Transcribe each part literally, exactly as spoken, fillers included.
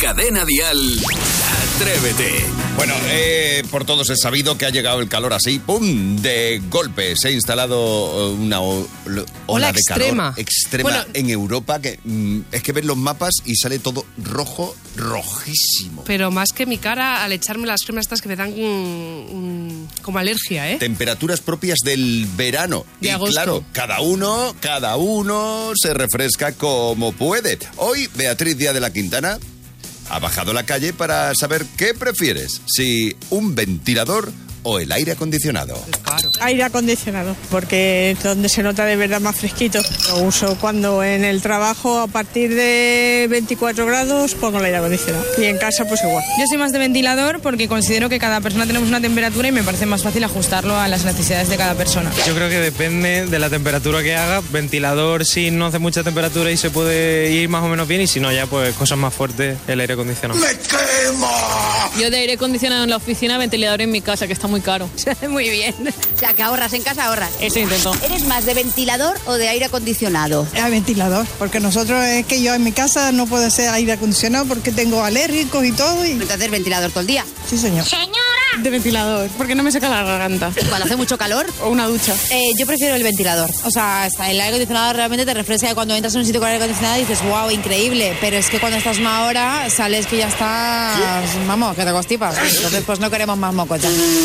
Cadena Dial, Atrévete. Bueno, eh, por todos es sabido que ha llegado el calor así, ¡pum!, de golpe. Se ha instalado una o, ola, ola de extrema. calor extrema Bueno, en Europa, que mm, es que ves los mapas y sale todo rojo, rojísimo. Pero más que mi cara, al echarme las cremas estas que me dan mm, mm, como alergia, ¿eh? Temperaturas propias del verano. De y agosto. claro, cada uno, cada uno se refresca como puede. Hoy, Beatriz Díaz de la Quintana ha bajado a la calle para saber qué prefieres, si un ventilador o el aire acondicionado. Claro. Aire acondicionado, porque es donde se nota de verdad más fresquito. Lo uso cuando en el trabajo a partir de veinticuatro grados pongo el aire acondicionado. Y en casa pues igual. Yo soy más de ventilador porque considero que cada persona tenemos una temperatura y me parece más fácil ajustarlo a las necesidades de cada persona. Yo creo que depende de la temperatura que haga. Ventilador si no hace mucha temperatura y se puede ir más o menos bien, y si no ya pues cosas más fuertes, el aire acondicionado. ¡Me quema! Yo de aire acondicionado en la oficina, ventilador en mi casa, que está muy caro. Muy bien. O sea, que ahorras en casa, ahorras. Eso intento. ¿Eres más de ventilador o de aire acondicionado? Es ventilador, porque nosotros es que yo en mi casa no puedo hacer aire acondicionado porque tengo alérgicos y todo. Y... Entonces, ventilador todo el día. Sí, señor. ¡Señora! De ventilador, porque no me seca la garganta. Cuando hace mucho calor. O una ducha. Eh, yo prefiero el ventilador. O sea, hasta el aire acondicionado realmente te refresca. Y cuando entras en un sitio con aire acondicionado dices, wow, increíble. Pero es que cuando estás una hora, sales que ya estás, vamos, que te constipas. Entonces, pues no queremos más mococha.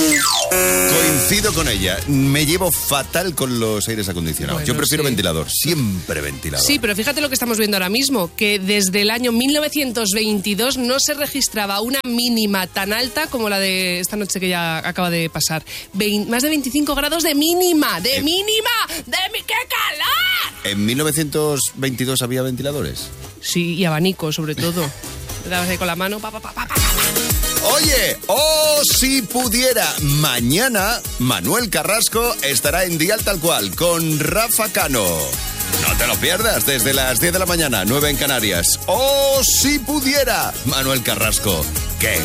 Coincido con ella. Me llevo fatal con los aires acondicionados. Bueno, Yo prefiero sí. ventilador. Siempre ventilador. Sí, pero fíjate lo que estamos viendo ahora mismo, que desde el año mil novecientos veintidós no se registraba una mínima tan alta como la de esta noche que ya acaba de pasar. Vein- más de veinticinco grados de mínima, de Eh. mínima, de mi... ¡Qué calor! ¿En mil novecientos veintidós había ventiladores? Sí, y abanico sobre todo. Le dabas ahí con la mano, pa, pa, pa, pa, pa, pa. Oye, oh, si pudiera, mañana Manuel Carrasco estará en Dial Tal Cual con Rafa Cano. No te lo pierdas, desde las diez de la mañana, nueve en Canarias. Oh, si pudiera, Manuel Carrasco. ¡Qué